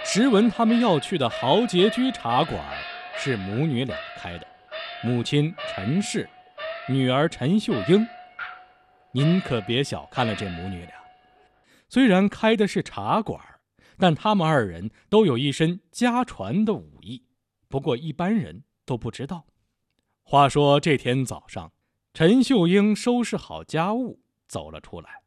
实闻他们要去的豪杰居茶馆是母女俩开的，母亲陈氏，女儿陈秀英。您可别小看了这母女俩，虽然开的是茶馆，但他们二人都有一身家传的武艺，不过一般人都不知道。话说这天早上，陈秀英收拾好家务走了出来，